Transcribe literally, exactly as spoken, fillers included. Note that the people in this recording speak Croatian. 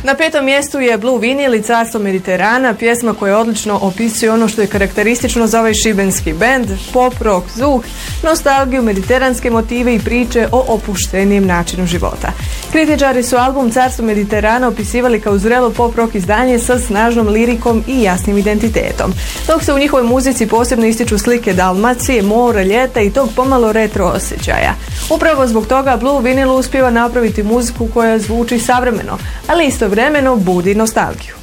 Na petom mjestu je Blue Vinyl i Carstvo Mediterana, pjesma koja odlično opisuje ono što je karakteristično za ovaj šibenski bend, pop, rock, zvuk, nostalgiju, mediteranske motive i priče o opuštenijem načinu života. Kritičari su album Carstvo Mediterana opisivali kao zrelo pop rock izdanje sa snažnom lirikom i jasnim identitetom, dok se u njihovoj muzici posebno ističu slike Dalmacije, mora, ljeta i tog pomalo retro osjećaja. Upravo zbog toga Blue Vinyl uspijeva napraviti muziku koja zvuči savremeno, ali istovremeno budi nostalgiju.